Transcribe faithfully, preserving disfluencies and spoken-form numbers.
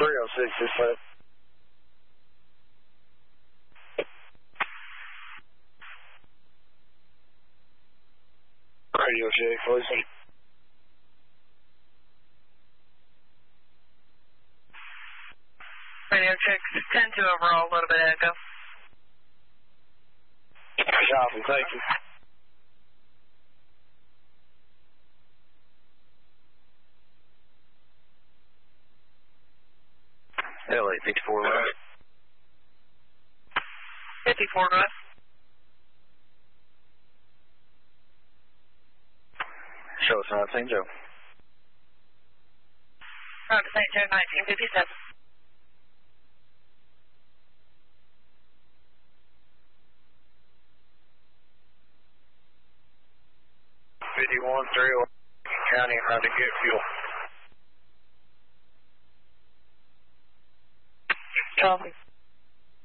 three oh six is left. Radio check, please. Radio check, ten two overall, a little bit echo. Copy, thank you. L A fifty-four right. fifty-four right. Show us on Saint Joe. Roger, Saint Joe, nineteen fifty-seven. fifty-one three oh County, trying to get fuel. Copy.